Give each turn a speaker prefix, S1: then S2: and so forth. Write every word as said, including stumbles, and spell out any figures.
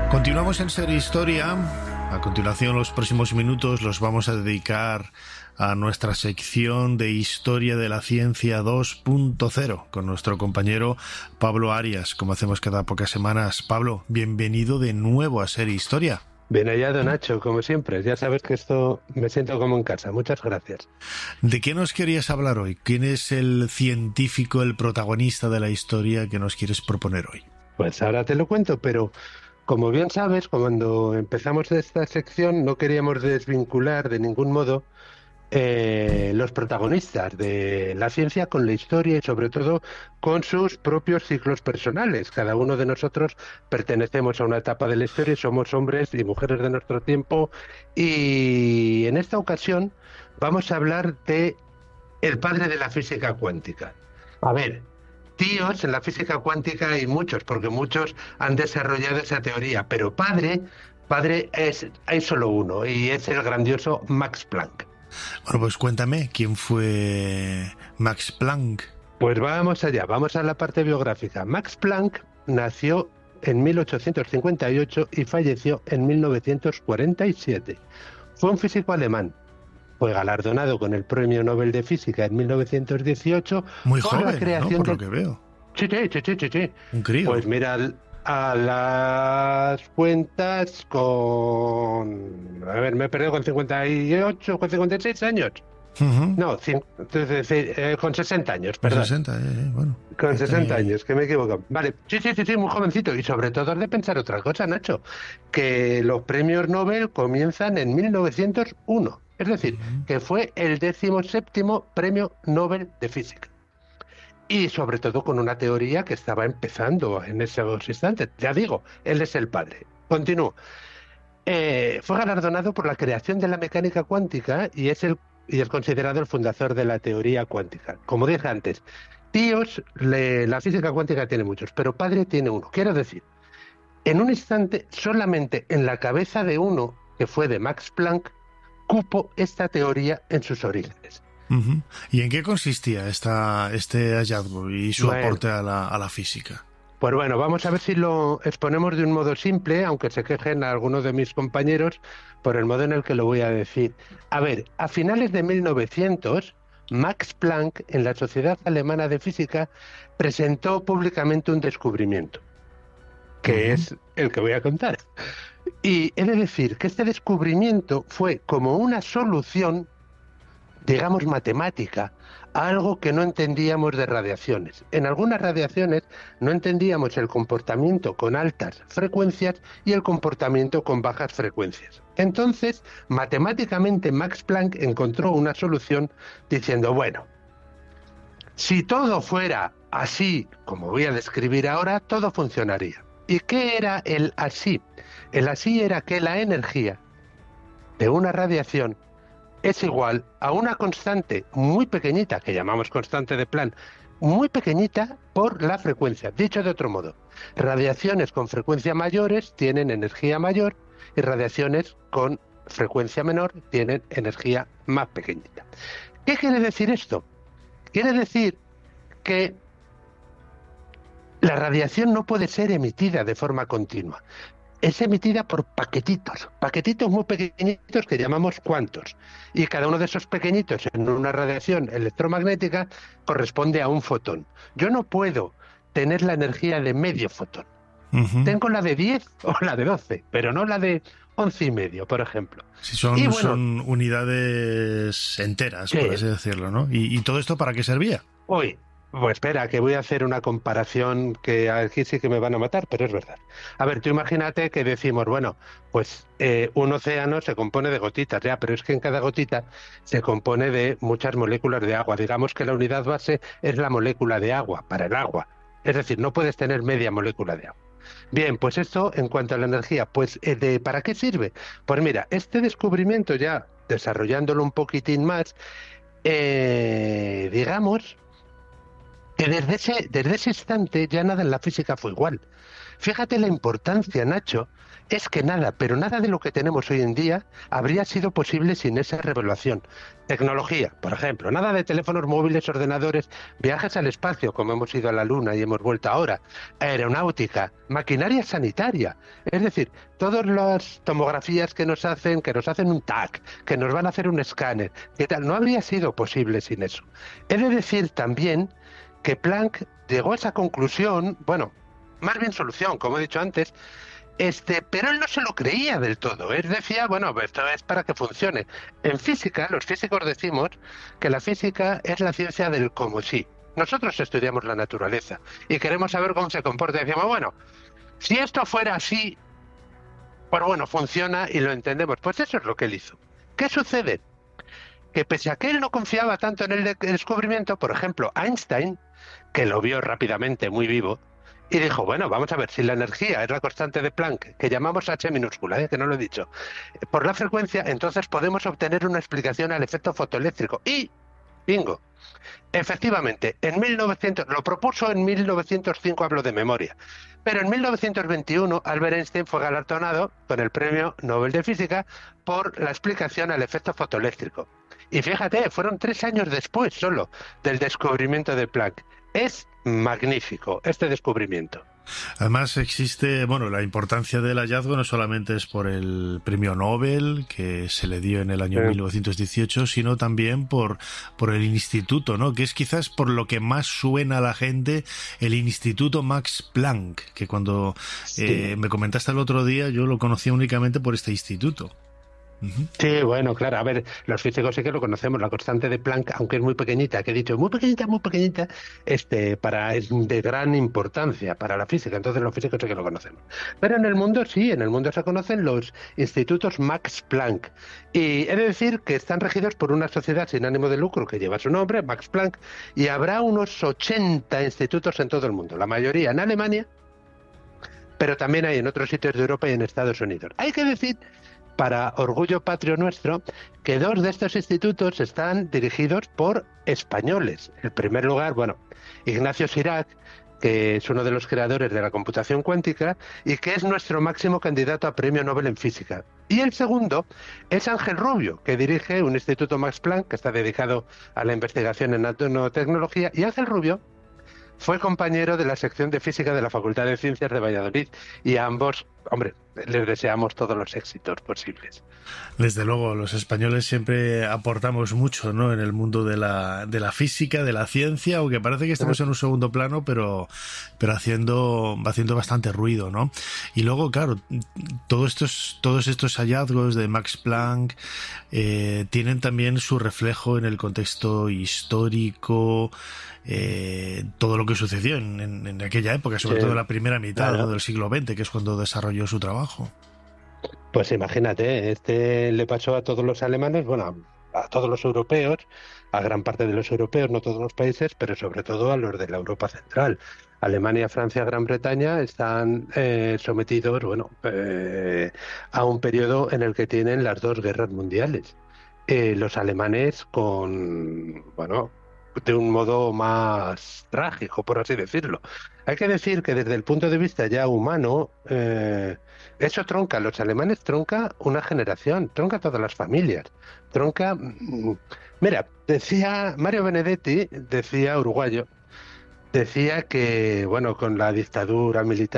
S1: Continuamos en Ser Historia. A continuación, los próximos minutos los vamos a dedicar a nuestra sección de Historia de la Ciencia dos punto cero con nuestro compañero Pablo Arias, como hacemos cada pocas semanas. Pablo, bienvenido de nuevo a Ser Historia.
S2: Bien hallado, Nacho, como siempre. Ya sabes que esto me siento como en casa. Muchas gracias.
S1: ¿De qué nos querías hablar hoy? ¿Quién es el científico, el protagonista de la historia que nos quieres proponer hoy?
S2: Pues ahora te lo cuento, pero como bien sabes, cuando empezamos esta sección no queríamos desvincular de ningún modo eh, los protagonistas de la ciencia con la historia y sobre todo con sus propios ciclos personales. Cada uno de nosotros pertenecemos a una etapa de la historia y somos hombres y mujeres de nuestro tiempo, y en esta ocasión vamos a hablar de el padre de la física cuántica. A ver, tíos en la física cuántica hay muchos, porque muchos han desarrollado esa teoría, pero padre, padre es, hay solo uno, y es el grandioso Max Planck.
S1: Bueno, pues cuéntame, ¿quién fue Max Planck?
S2: Pues vamos allá, vamos a la parte biográfica. Max Planck nació en mil ochocientos cincuenta y ocho y falleció en mil novecientos cuarenta y siete. Fue un físico alemán. Fue galardonado con el Premio Nobel de Física en mil novecientos dieciocho.
S1: Muy
S2: por
S1: joven,
S2: la creación
S1: ¿no? Por
S2: de...
S1: lo que veo.
S2: Sí, sí, sí, sí, sí.
S1: Un crío.
S2: Pues mira, a las cuentas con... A ver, me he perdido con cincuenta y ocho, con cincuenta y seis años.
S1: Uh-huh.
S2: No, cin... eh, con sesenta años, perdón.
S1: Con sesenta, eh, bueno.
S2: Con sesenta años, que me equivoco. Vale, sí, sí, sí, sí, muy jovencito. Y sobre todo has de pensar otra cosa, Nacho, que los premios Nobel comienzan en mil novecientos uno. Es decir, uh-huh. que fue el decimoséptimo premio Nobel de Física. Y sobre todo con una teoría que estaba empezando en esos instantes. Ya digo, él es el padre. Continúo. Eh, fue galardonado por la creación de la mecánica cuántica y es, el, y es considerado el fundador de la teoría cuántica. Como dije antes, tíos, le, la física cuántica tiene muchos, pero padre tiene uno. Quiero decir, en un instante, solamente en la cabeza de uno, que fue de Max Planck, cupo esta teoría en sus orígenes.
S1: Uh-huh. ¿Y en qué consistía esta, este hallazgo y su bueno, aporte a la, a la física?
S2: Pues bueno, vamos a ver si lo exponemos de un modo simple, aunque se quejen a algunos de mis compañeros por el modo en el que lo voy a decir. A ver, a finales de mil novecientos, Max Planck, en la Sociedad Alemana de Física, presentó públicamente un descubrimiento, que uh-huh. es el que voy a contar. Y he de decir que este descubrimiento fue como una solución, digamos, matemática, a algo que no entendíamos de radiaciones. En algunas radiaciones no entendíamos el comportamiento con altas frecuencias y el comportamiento con bajas frecuencias. Entonces, matemáticamente, Max Planck encontró una solución diciendo, bueno, si todo fuera así, como voy a describir ahora, todo funcionaría. ¿Y qué era el así? El así era que la energía de una radiación es igual a una constante muy pequeñita, que llamamos constante de Planck, muy pequeñita por la frecuencia. Dicho de otro modo, radiaciones con frecuencia mayores tienen energía mayor y radiaciones con frecuencia menor tienen energía más pequeñita. ¿Qué quiere decir esto? Quiere decir que la radiación no puede ser emitida de forma continua. Es emitida por paquetitos, paquetitos muy pequeñitos que llamamos cuantos. Y cada uno de esos pequeñitos en una radiación electromagnética corresponde a un fotón. Yo no puedo tener la energía de medio fotón. Uh-huh. Tengo la de diez o la de doce, pero no la de once y medio, por ejemplo.
S1: Si son,
S2: y bueno,
S1: son unidades enteras, sí, por así decirlo, ¿no? ¿Y, y todo esto para qué servía?
S2: Uy, pues espera, que voy a hacer una comparación que aquí sí que me van a matar, pero es verdad. A ver, tú imagínate que decimos, bueno, pues eh, un océano se compone de gotitas, ya, pero es que en cada gotita se compone de muchas moléculas de agua. Digamos que la unidad base es la molécula de agua, para el agua. Es decir, no puedes tener media molécula de agua. Bien, pues esto en cuanto a la energía, pues eh, de, ¿para qué sirve? Pues mira, este descubrimiento ya, desarrollándolo un poquitín más, eh, digamos que desde ese, desde ese instante ya nada en la física fue igual. Fíjate la importancia, Nacho, es que nada, pero nada de lo que tenemos hoy en día habría sido posible sin esa revelación. Tecnología, por ejemplo, nada de teléfonos móviles, ordenadores, viajes al espacio, como hemos ido a la Luna y hemos vuelto ahora, aeronáutica, maquinaria sanitaria, es decir, todas las tomografías que nos hacen, que nos hacen un T A C, que nos van a hacer un escáner, que tal, no habría sido posible sin eso. He de decir también que Planck llegó a esa conclusión, bueno, más bien solución, como he dicho antes, este, pero él no se lo creía del todo. Él decía, bueno, esto es para que funcione. En física, los físicos decimos que la física es la ciencia del como sí. Nosotros estudiamos la naturaleza y queremos saber cómo se comporta. Y decimos, bueno, si esto fuera así, pues bueno, funciona y lo entendemos. Pues eso es lo que él hizo. ¿Qué sucede? Que pese a que él no confiaba tanto en el de- descubrimiento, por ejemplo, Einstein, que lo vio rápidamente muy vivo, y dijo, bueno, vamos a ver, si la energía es la constante de Planck, que llamamos H minúscula, ¿eh? Que no lo he dicho, eh, por la frecuencia, entonces podemos obtener una explicación al efecto fotoeléctrico. Y, bingo, efectivamente, en mil novecientos, lo propuso en mil novecientos cinco, hablo de memoria, pero en mil novecientos veintiuno Albert Einstein fue galardonado con el Premio Nobel de Física por la explicación al efecto fotoeléctrico. Y fíjate, fueron tres años después solo del descubrimiento de Planck. Es magnífico este descubrimiento.
S1: Además existe, bueno, la importancia del hallazgo no solamente es por el premio Nobel que se le dio en el año
S2: Sí.
S1: mil novecientos dieciocho, sino también por, por el instituto, ¿no? Que es quizás por lo que más suena a la gente, el Instituto Max Planck, que cuando
S2: Sí.
S1: eh, me comentaste el otro día, yo lo conocía únicamente por este instituto. Uh-huh.
S2: Sí, bueno, claro, a ver, los físicos sí que lo conocemos, la constante de Planck, aunque es muy pequeñita, que he dicho, muy pequeñita, muy pequeñita, este, para, es de gran importancia para la física, entonces los físicos sí que lo conocemos. Pero en el mundo sí, en el mundo se conocen los institutos Max Planck, y he de decir que están regidos por una sociedad sin ánimo de lucro que lleva su nombre, Max Planck, y habrá unos ochenta institutos en todo el mundo, la mayoría en Alemania, pero también hay en otros sitios de Europa y en Estados Unidos. Hay que decir, para orgullo patrio nuestro, que dos de estos institutos están dirigidos por españoles. En primer lugar, bueno, Ignacio Sirac, que es uno de los creadores de la computación cuántica y que es nuestro máximo candidato a premio Nobel en física. Y el segundo es Ángel Rubio, que dirige un instituto Max Planck que está dedicado a la investigación en nanotecnología. Y Ángel Rubio fue compañero de la sección de física de la Facultad de Ciencias de Valladolid y a ambos, hombre, les deseamos todos los éxitos posibles.
S1: Desde luego, los españoles siempre aportamos mucho, ¿no?, en el mundo de la, de la física, de la ciencia, aunque parece que estamos en un segundo plano, pero, pero haciendo, haciendo bastante ruido, ¿no? Y luego, claro, todos estos, todos estos hallazgos de Max Planck eh, tienen también su reflejo en el contexto histórico, eh, todo lo que sucedió en, en, en aquella época, sobre sí, todo en la primera mitad, claro, ¿no?, del siglo veinte, que es cuando desarrolló su trabajo.
S2: Pues imagínate, este le pasó a todos los alemanes, bueno, a todos los europeos, a gran parte de los europeos, no todos los países, pero sobre todo a los de la Europa central. Alemania, Francia, Gran Bretaña están eh, sometidos, bueno, eh, a un periodo en el que tienen las dos guerras mundiales. Eh, los alemanes con, bueno, de un modo más trágico, por así decirlo. Hay que decir que desde el punto de vista ya humano, eh, eso tronca, los alemanes tronca una generación, tronca todas las familias, tronca... Mira, decía Mario Benedetti, decía uruguayo, decía que, bueno, con la dictadura militar